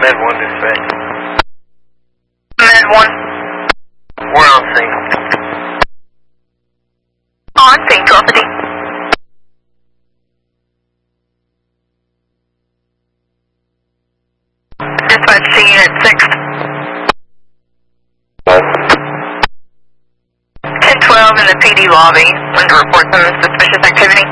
Med 1 dispatch. Med 1. We're on scene. On scene, 1250. Dispatch to Unit 6. 1012 in the PD lobby. Want to report some suspicious activity?